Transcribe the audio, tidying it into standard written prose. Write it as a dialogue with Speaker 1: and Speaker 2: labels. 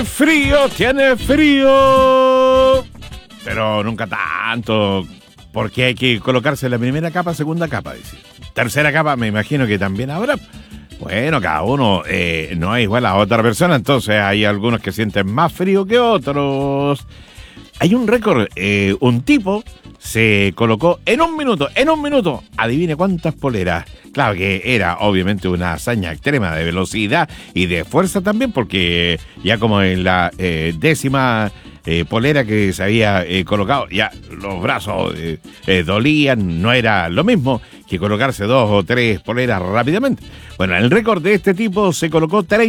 Speaker 1: tiene frío. Pero nunca tanto, porque hay que colocarse la primera capa, segunda capa, dice. Tercera capa, me imagino que también habrá. Bueno, cada uno no es igual a otra persona, entonces hay algunos que sienten más frío que otros. Hay un récord, un tipo se colocó en un minuto, adivine cuántas poleras. Claro que era obviamente una hazaña extrema de velocidad y de fuerza también, porque ya como en la décima polera que se había colocado, ya los brazos dolían, no era lo mismo que colocarse 2 o 3 poleras rápidamente. Bueno, el récord de este tipo se colocó 30